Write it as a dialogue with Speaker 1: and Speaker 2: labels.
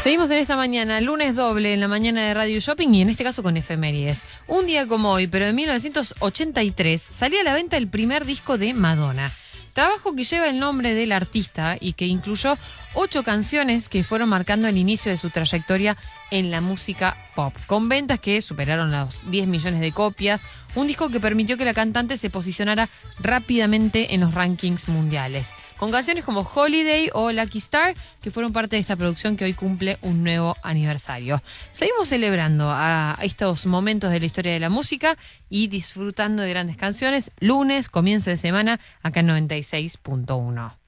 Speaker 1: Seguimos en esta mañana, lunes doble en la mañana de Radio Shopping y en este caso con efemérides. Un día como hoy, pero en 1983, salía a la venta el primer disco de Madonna. Trabajo que lleva el nombre del artista y que incluyó 8 canciones que fueron marcando el inicio de su trayectoria en la música pop, con ventas que superaron los 10 millones de copias, un disco que permitió que la cantante se posicionara rápidamente en los rankings mundiales, con canciones como Holiday o Lucky Star, que fueron parte de esta producción que hoy cumple un nuevo aniversario. Seguimos celebrando a estos momentos de la historia de la música y disfrutando de grandes canciones. Lunes, comienzo de semana, acá en 96.1.